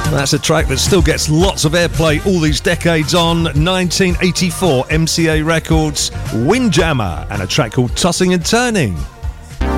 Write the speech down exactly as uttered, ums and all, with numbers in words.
That's a track that still gets lots of airplay all these decades on. nineteen eighty-four, M C A Records, Windjammer, and a track called Tossing and Turning.